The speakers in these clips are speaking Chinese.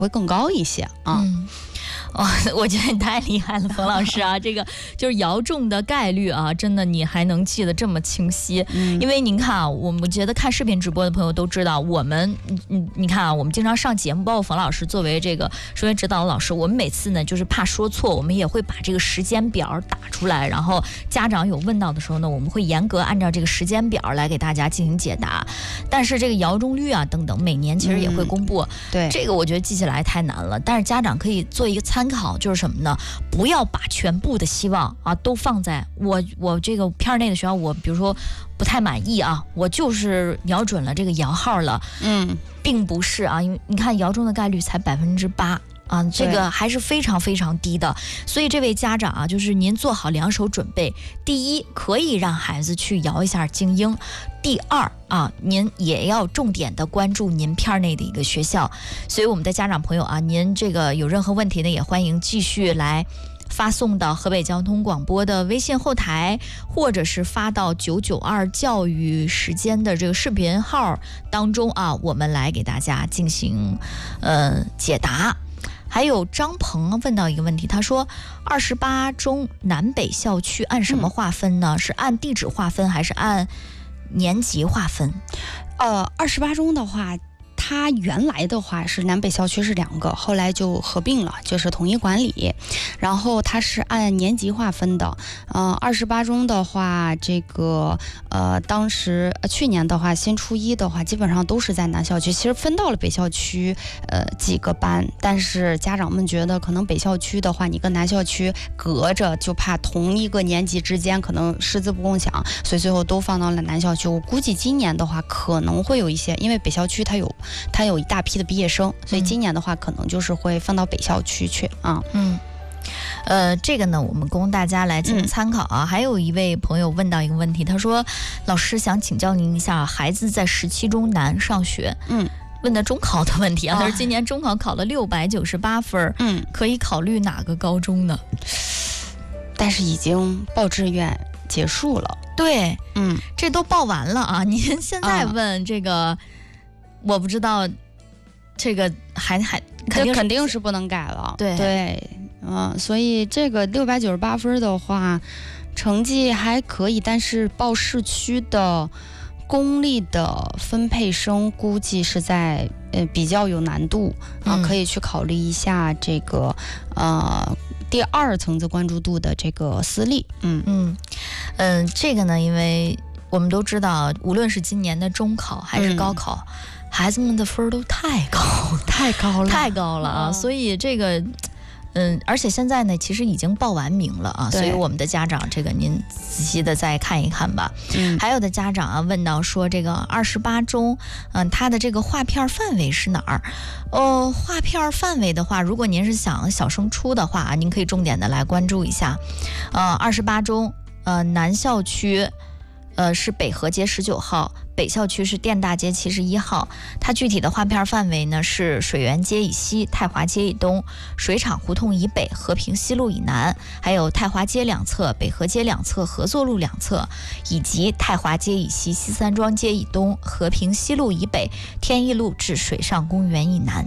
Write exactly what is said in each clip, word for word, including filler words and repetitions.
会更高一些啊。 嗯哦，我觉得你太厉害了，冯老师啊！这个就是摇中的概率啊，真的你还能记得这么清晰。嗯、因为您看啊，我们觉得看视频直播的朋友都知道，我们嗯，你看啊，我们经常上节目，包括冯老师作为这个数学指导的老师，我们每次呢就是怕说错，我们也会把这个时间表打出来，然后家长有问到的时候呢，我们会严格按照这个时间表来给大家进行解答。但是这个摇中率啊等等，每年其实也会公布。嗯、 对， 这个我觉得记起来太难了，但是家长可以做一个参考，就是什么呢？不要把全部的希望啊都放在我我这个片内的学校，我比如说不太满意啊，我就是瞄准了这个摇号了， 嗯， 并不是啊，因为你看摇中的概率才百分之八。啊，这个还是非常非常低的，所以这位家长啊，就是您做好两手准备。第一，可以让孩子去摇一下精英；第二啊，您也要重点的关注您片内的一个学校。所以我们的家长朋友啊，您这个有任何问题呢，也欢迎继续来发送到河北交通广播的微信后台，或者是发到九九二教育时间的这个视频号当中啊，我们来给大家进行呃解答。还有张鹏问到一个问题，他说二十八中南北校区按什么划分呢？嗯、是按地址划分还是按年级划分？ 呃，二十八中的话，它原来的话是南北校区是两个，后来就合并了，就是统一管理。然后它是按年级划分的。呃，二十八中的话，这个呃，当时、呃、去年的话，新初一的话，基本上都是在南校区。其实分到了北校区，呃，几个班，但是家长们觉得可能北校区的话，你跟南校区隔着，就怕同一个年级之间可能师资不共享，所以最后都放到了南校区。我估计今年的话，可能会有一些，因为北校区它有。它有一大批的毕业生，所以今年的话可能就是会放到北校区去啊。 嗯，呃，这个呢，我们供大家来进行参考啊。嗯、还有一位朋友问到一个问题，他说：“老师想请教您一下，孩子在十七中南上学，嗯，问的中考的问题啊。他说今年中考考了六百九十八分，嗯，可以考虑哪个高中呢？ 但是已经报志愿结束了， 对，嗯，这都报完了啊。您现在问这个。啊我不知道，这个还还肯定肯定是不能改了， 对对，嗯、呃，所以这个六百九十八分的话，成绩还可以，但是报市区的公立的分配生估计是在呃比较有难度啊、嗯，可以去考虑一下这个呃第二层次关注度的这个私立，嗯嗯嗯、呃，这个呢，因为我们都知道，无论是今年的中考还是高考。嗯孩子们的分都太高， 太高了， 太高了啊！哦、所以这个，嗯，而且现在呢，其实已经报完名了啊，所以我们的家长，这个您仔细的再看一看吧。嗯，还有的家长啊问到说，这个二十八中，嗯，它的这个划片范围是哪儿？呃，划片范围的话，如果您是想小升初的话，您可以重点的来关注一下。呃，二十八中，呃，南校区。呃，是北河街十九号，北校区是电大街七十一号。它具体的划片范围呢是水源街以西、太华街以东、水厂胡同以北、和平西路以南，还有太华街两侧、北河街两侧、合作路两侧，以及太华街以西、西三庄街以东、和平西路以北、天一路至水上公园以南。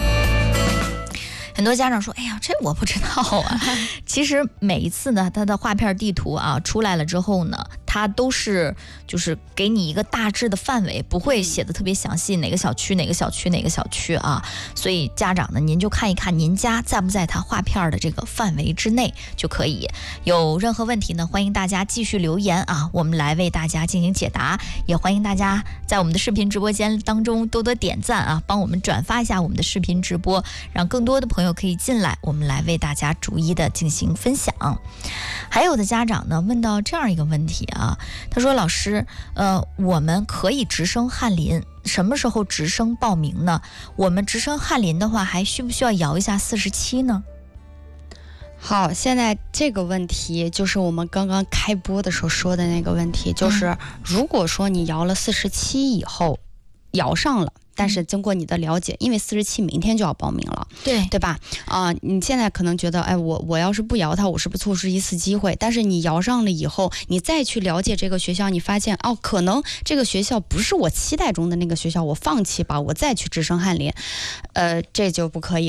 很多家长说：“哎呀，这我不知道啊。”其实每一次呢，它的划片地图啊出来了之后呢，它都是就是给你一个大致的范围，不会写的特别详细，哪个小区哪个小区哪个小区啊。所以家长呢，您就看一看您家在不在它划片的这个范围之内就可以。有任何问题呢，欢迎大家继续留言啊，我们来为大家进行解答。也欢迎大家在我们的视频直播间当中多多点赞啊，帮我们转发一下我们的视频直播，让更多的朋友可以进来，我们来为大家逐一的进行分享。还有的家长呢问到这样一个问题啊，他说：“老师，呃，我们可以直升翰林，什么时候直升报名呢？我们直升翰林的话，还需不需要摇一下四十七呢？” 好，现在这个问题就是我们刚刚开播的时候说的那个问题，就是如果说你摇了四十七以后，摇上了。但是经过你的了解，因为四十七明天就要报名了， 对对吧？啊、呃，你现在可能觉得，哎，我我要是不摇它，我是不是错失一次机会？但是你摇上了以后，你再去了解这个学校，你发现哦，可能这个学校不是我期待中的那个学校，我放弃吧，我再去直升翰林，呃，这就不可以。